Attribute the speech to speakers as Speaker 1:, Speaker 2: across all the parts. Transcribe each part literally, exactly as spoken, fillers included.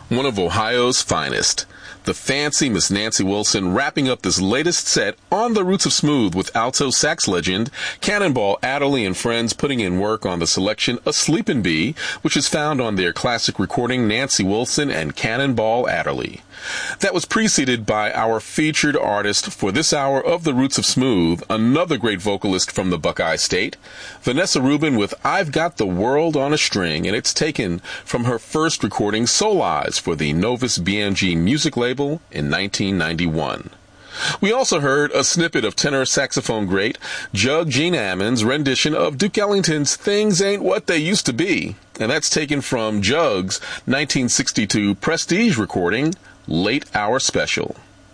Speaker 1: one of Ohio's finest. The fancy Miss Nancy Wilson wrapping up this latest set on the Roots of Smooth with alto sax legend Cannonball Adderley and friends putting in work on the selection A Sleepin' Bee, which is found on their classic recording Nancy Wilson and Cannonball Adderley. That was preceded by our featured artist for this hour of the Roots of Smooth, another great vocalist from the Buckeye State, Vanessa Rubin with I've Got the World on a String, and it's taken from her first recording Soul Eyes for the Novus B M G music label in nineteen ninety-one. We also heard a snippet of tenor saxophone great Jug Gene Ammons' rendition of Duke Ellington's Things Ain't What They Used to Be, and that's taken from Jug's nineteen sixty-two Prestige recording, Late Hour Special.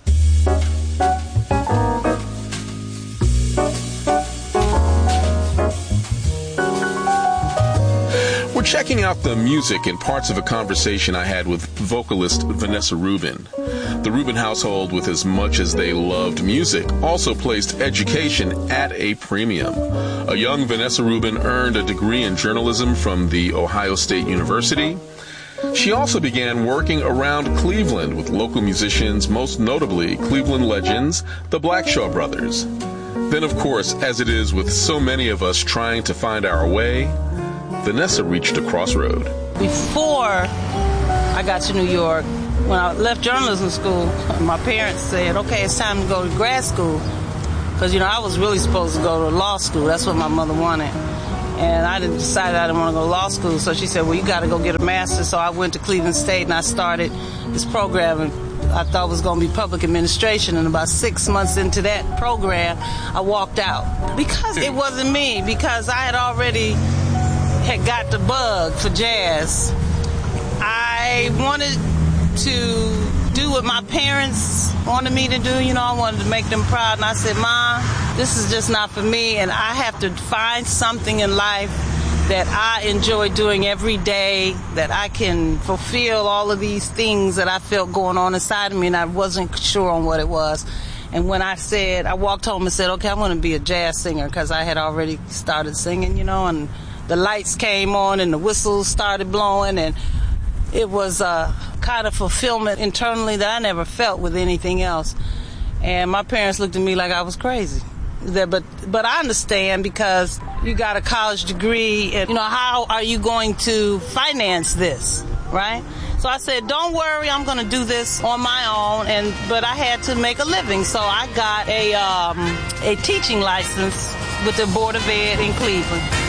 Speaker 1: We're checking out the music and parts of a conversation I had with vocalist Vanessa Rubin. The Rubin household, with as much as they loved music, also placed education at a premium. A young Vanessa Rubin earned a degree in journalism from the Ohio State University. She also began working around Cleveland with local musicians, most notably Cleveland legends, the Blackshaw Brothers. Then, of course, as it is with so many of us trying to find our way, Vanessa reached a crossroad.
Speaker 2: Before I got to New York, when I left journalism school, my parents said, okay, it's time to go to grad school. Because, you know, I was really supposed to go to law school. That's what my mother wanted. And I didn't decide I didn't want to go to law school. So she said, well, you got to go get a master's. So I went to Cleveland State and I started this program. And I thought it was going to be public administration. And about six months into that program, I walked out. Because it wasn't me. Because I had already had got the bug for jazz. I wanted to do what my parents wanted me to do. You know, I wanted to make them proud. And I said, Mom, this is just not for me. And I have to find something in life that I enjoy doing every day, that I can fulfill all of these things that I felt going on inside of me, and I wasn't sure on what it was. And when I said, I walked home and said, okay, I want to be a jazz singer, because I had already started singing, you know, and the lights came on and the whistles started blowing, and it was a kind of fulfillment internally that I never felt with anything else. And my parents looked at me like I was crazy. But but I understand, because you got a college degree, and you know, how are you going to finance this, right? So I said, don't worry, I'm going to do this on my own. And but I had to make a living, so I got a um, a teaching license with the Board of Ed in Cleveland.